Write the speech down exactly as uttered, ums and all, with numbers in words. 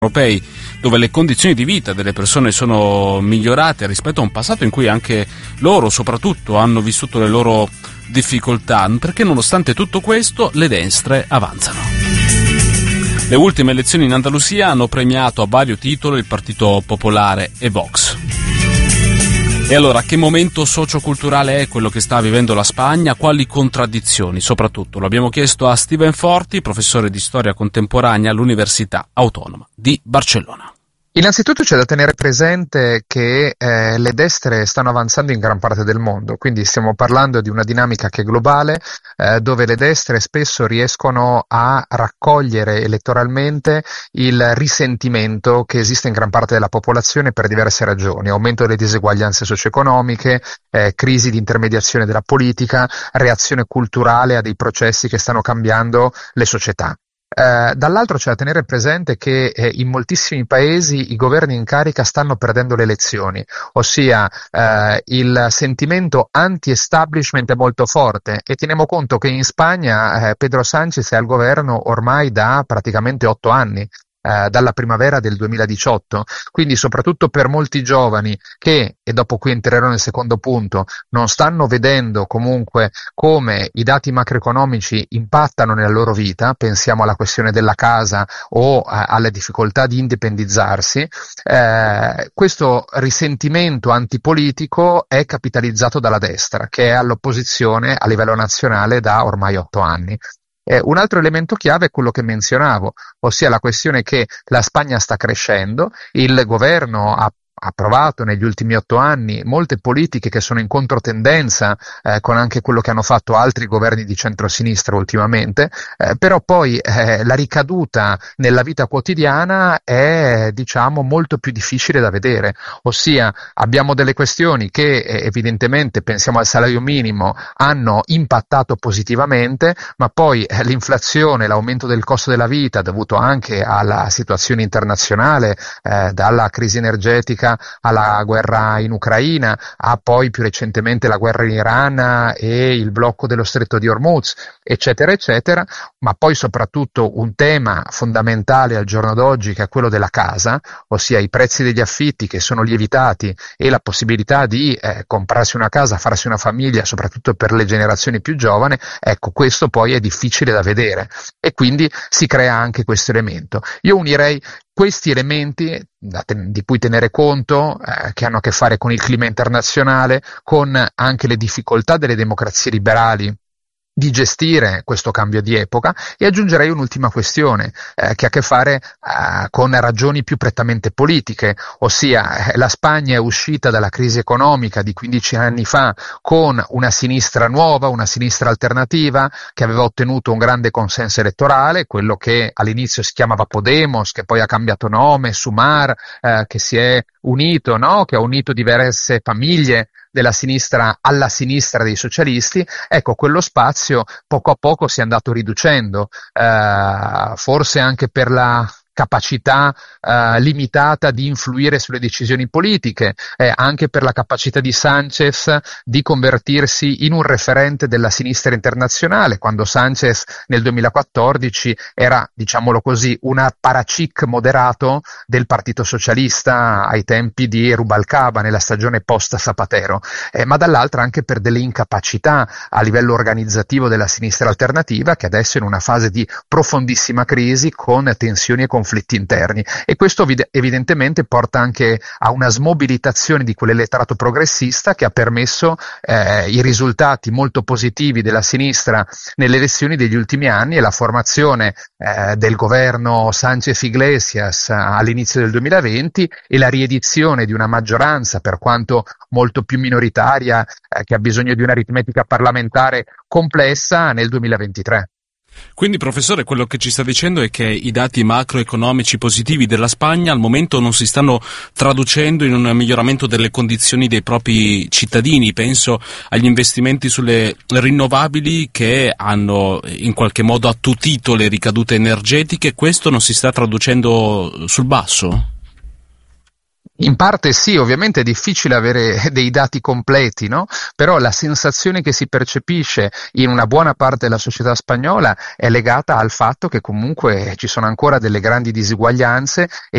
europei, dove le condizioni di vita delle persone sono migliorate rispetto a un passato in cui anche loro soprattutto hanno vissuto le loro difficoltà, perché nonostante tutto questo le destre avanzano. Le ultime elezioni in Andalusia hanno premiato a vario titolo il Partito Popolare e Vox. E allora, che momento socioculturale è quello che sta vivendo la Spagna? Quali contraddizioni? Soprattutto lo abbiamo chiesto a Steven Forti, professore di storia contemporanea all'Università Autonoma di Barcellona. Innanzitutto c'è da tenere presente che eh, le destre stanno avanzando in gran parte del mondo, quindi stiamo parlando di una dinamica che è globale, eh, dove le destre spesso riescono a raccogliere elettoralmente il risentimento che esiste in gran parte della popolazione per diverse ragioni: aumento delle diseguaglianze socio-economiche, eh, crisi di intermediazione della politica, reazione culturale a dei processi che stanno cambiando le società. Eh, dall'altro c'è da tenere presente che eh, in moltissimi paesi i governi in carica stanno perdendo le elezioni, ossia eh, il sentimento anti-establishment è molto forte, e teniamo conto che in Spagna eh, Pedro Sánchez è al governo ormai da praticamente otto anni. Eh, dalla primavera del duemiladiciotto, quindi soprattutto per molti giovani che, e dopo qui entrerò nel secondo punto, non stanno vedendo comunque come i dati macroeconomici impattano nella loro vita, pensiamo alla questione della casa o eh, alle difficoltà di indipendizzarsi, eh, questo risentimento antipolitico è capitalizzato dalla destra, che è all'opposizione a livello nazionale da ormai otto anni. Eh, un altro elemento chiave è quello che menzionavo, ossia la questione che la Spagna sta crescendo, il governo ha approvato negli ultimi otto anni molte politiche che sono in controtendenza eh, con anche quello che hanno fatto altri governi di centrosinistra ultimamente, eh, però poi eh, la ricaduta nella vita quotidiana è, diciamo, molto più difficile da vedere, ossia abbiamo delle questioni che eh, evidentemente, pensiamo al salario minimo, hanno impattato positivamente, ma poi eh, l'inflazione, l'aumento del costo della vita dovuto anche alla situazione internazionale, eh, dalla crisi energetica alla guerra in Ucraina, a poi più recentemente la guerra in Iran e il blocco dello stretto di Hormuz, eccetera eccetera, ma poi soprattutto un tema fondamentale al giorno d'oggi, che è quello della casa, ossia i prezzi degli affitti che sono lievitati e la possibilità di eh, comprarsi una casa, farsi una famiglia, soprattutto per le generazioni più giovani. Ecco, questo poi è difficile da vedere e quindi si crea anche questo elemento. Io unirei questi elementi da ten- di cui tenere conto, eh, che hanno a che fare con il clima internazionale, con anche le difficoltà delle democrazie liberali di gestire questo cambio di epoca, e aggiungerei un'ultima questione eh, che ha a che fare eh, con ragioni più prettamente politiche, ossia eh, la Spagna è uscita dalla crisi economica di quindici anni fa con una sinistra nuova, una sinistra alternativa che aveva ottenuto un grande consenso elettorale, quello che all'inizio si chiamava Podemos, che poi ha cambiato nome, Sumar, eh, che si è unito, no? Che ha unito diverse famiglie della sinistra alla sinistra dei socialisti. Ecco, quello spazio poco a poco si è andato riducendo, eh, forse anche per la capacità eh, limitata di influire sulle decisioni politiche, eh, anche per la capacità di Sánchez di convertirsi in un referente della sinistra internazionale, quando Sánchez nel duemilaquattordici era, diciamolo così, un apparatchik moderato del Partito Socialista ai tempi di Rubalcaba nella stagione post Zapatero, eh, ma dall'altra anche per delle incapacità a livello organizzativo della sinistra alternativa, che adesso è in una fase di profondissima crisi con tensioni e conflitti interni, e questo evidentemente porta anche a una smobilitazione di quell'elettorato progressista che ha permesso eh, i risultati molto positivi della sinistra nelle elezioni degli ultimi anni e la formazione eh, del governo Sánchez-Iglesias all'inizio del duemilaventi e la riedizione di una maggioranza, per quanto molto più minoritaria, eh, che ha bisogno di un'aritmetica parlamentare complessa, nel duemilaventitré. Quindi, professore, quello che ci sta dicendo è che i dati macroeconomici positivi della Spagna al momento non si stanno traducendo in un miglioramento delle condizioni dei propri cittadini. Penso agli investimenti sulle rinnovabili che hanno in qualche modo attutito le ricadute energetiche. Questo non si sta traducendo sul basso? In parte sì, ovviamente è difficile avere dei dati completi, no? Però la sensazione che si percepisce in una buona parte della società spagnola è legata al fatto che comunque ci sono ancora delle grandi disuguaglianze e